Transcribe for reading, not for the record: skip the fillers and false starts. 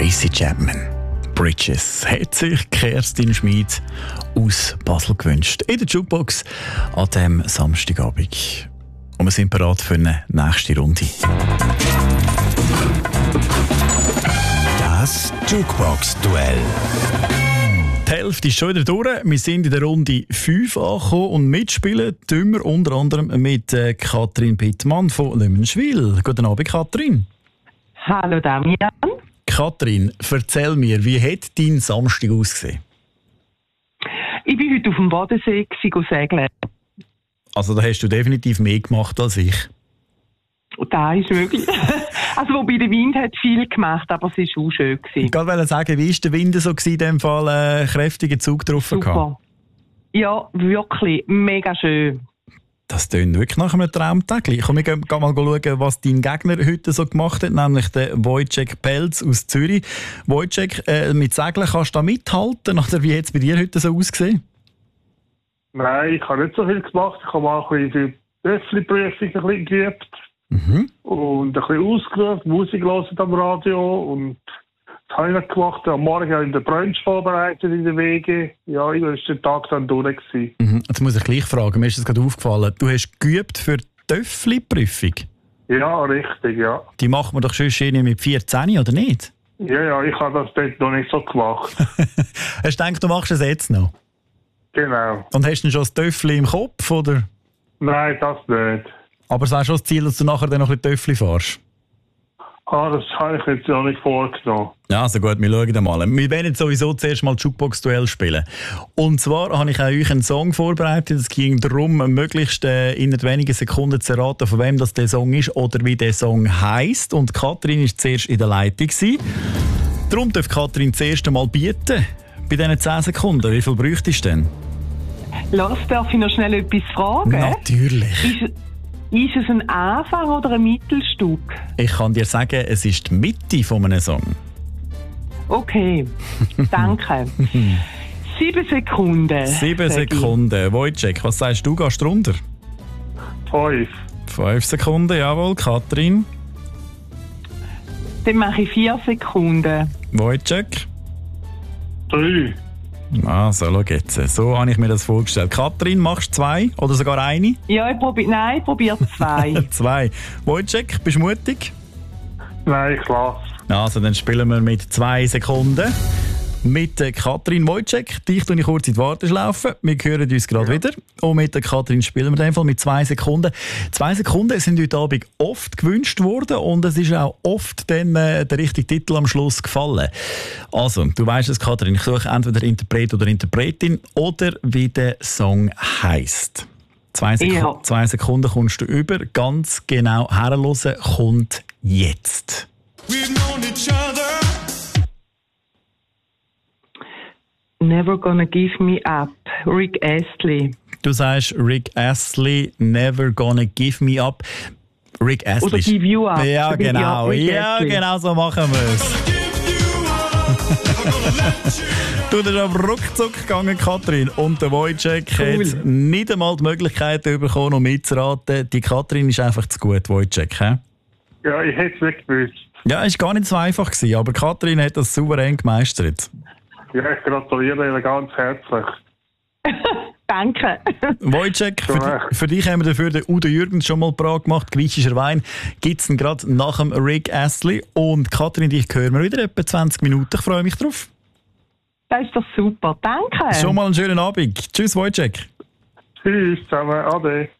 Tracy Chapman. Bridges hat sich Kerstin Schmid aus Basel gewünscht. In der Jukebox an diesem Samstagabend. Und wir sind bereit für eine nächste Runde. Das Jukebox-Duell. Die Hälfte ist schon wieder durch. Wir sind in der Runde 5 angekommen und mitspielen tun wir unter anderem mit Katrin Pittmann von Lümenschwil. Guten Abend, Katrin. Hallo Damian. Katrin, erzähl mir, wie hat dein Samstag ausgesehen? Ich war heute auf dem Bodensee segeln. Also da hast du definitiv mehr gemacht als ich. Das ist möglich. Also wobei der Wind hat viel gemacht, aber es war auch schön. Ich wollte sagen, wie war der Wind so in dem Fall? Kräftigen Zug drauf? Super. Ja, wirklich. Mega schön. Das tönt wirklich nach einem Traumtag. Komm, wir gehen mal schauen, was dein Gegner heute so gemacht hat, nämlich der Wojciech Pelz aus Zürich. Wojciech, mit Segeln kannst du da mithalten? Oder wie hat es bei dir heute so ausgesehen? Nein, ich habe nicht so viel gemacht. Ich habe mal ein bisschen Töffli-Prüfung geübt. Und ein bisschen ausgerufen, Musik hören am Radio. Und das habe ich noch gemacht. Am Morgen habe ich den Brunch vorbereitet in den Wege. Ja, ich war den Tag dann durch. Jetzt muss ich gleich fragen, mir ist das gerade aufgefallen. Du hast geübt für die Töffli-Prüfung? Ja, richtig, ja. Die macht man doch schon schön mit 14, oder nicht? Ja, ich habe das dort noch nicht so gemacht. Hast du gedacht, du machst es jetzt noch? Genau. Und hast du schon das Töffli im Kopf, oder? Nein, das nicht. Aber es ist schon das Ziel, dass du nachher dann noch ein bisschen Töffli fährst? Das habe ich jetzt noch nicht vorgenommen. Ja, also gut, wir schauen mal. Wir werden sowieso zuerst mal Jukebox-Duell spielen. Und zwar habe ich auch euch einen Song vorbereitet. Es ging darum, möglichst innerhalb wenigen Sekunden zu erraten, von wem das der Song ist oder wie der Song heisst. Und Katrin war zuerst in der Leitung. Darum darf Katrin das erste Mal bieten. Bei diesen 10 Sekunden. Wie viel bräuchtest du denn? Lass, darf ich noch schnell etwas fragen? Natürlich. Ist es ein Anfang oder ein Mittelstück? Ich kann dir sagen, es ist die Mitte von einem Song. Okay, danke. 7 Sekunden. 7 Sekunden. Wojciech, was sagst du? Gehst du runter? 5. 5 Sekunden, jawohl. Katrin? Dann mache ich 4 Sekunden. Wojciech? 3. Also, schau jetzt. So habe ich mir das vorgestellt. Katrin, machst du 2 oder sogar eine? Ja, ich probiere 2. 2. Wojciech, bist du mutig? Nein, ich lasse. Also, dann spielen wir mit 2 Sekunden. Mit Katrin. Wojciech, dich tue ich kurz in die Warteschlaufe. Wir hören uns gerade wieder. Und mit der Katrin spielen wir in dem Fall mit 2 Sekunden. 2 Sekunden sind heute Abend oft gewünscht worden und es ist auch oft dann der richtige Titel am Schluss gefallen. Also, du weißt es, Katrin, ich suche entweder Interpret oder Interpretin oder wie der Song heisst. 2 Sekunden kommst du über. Ganz genau herhören kommt jetzt. We've known each other. Never Gonna Give Me Up. Rick Astley. Du sagst Rick Astley, Never Gonna Give Me Up. Rick Astley. Oder Give You Up. Ja, genau. Ja, genau so machen wir es. Du bist aber ruckzuck gegangen, Katrin. Und der Wojciech hat nicht einmal die Möglichkeit bekommen, um mitzuraten. Die Katrin ist einfach zu gut, Wojciech. He? Ja, ich hätte es nicht gewusst. Ja, es war gar nicht so einfach gewesen, aber Katrin hat das souverän gemeistert. Ja, ich gratuliere Ihnen ganz herzlich. Danke. Wojciech, für dich haben wir dafür den Udo Jürgens schon mal parat gemacht. Griechischer Wein gibt es gerade nach dem Rick Astley. Und Katrin, dich hören wir wieder etwa 20 Minuten. Ich freue mich drauf. Das ist doch super. Danke. Schon mal einen schönen Abend. Tschüss, Wojciech. Tschüss zusammen. Ade.